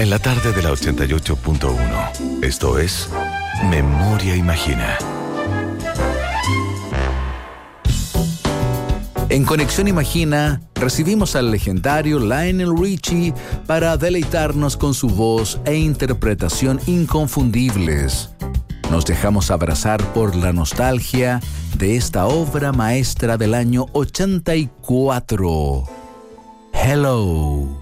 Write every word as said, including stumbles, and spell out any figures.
en la tarde de la ochenta y ocho punto uno. Esto es Memoria Imagina. En Conexión Imagina, recibimos al legendario Lionel Richie para deleitarnos con su voz e interpretación inconfundibles. Nos dejamos abrazar por la nostalgia de esta obra maestra del año ochenta y cuatro. Hello.